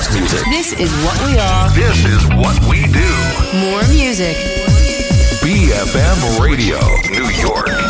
best music. This is what we are. This is what we do. More music. BFM Radio, New York.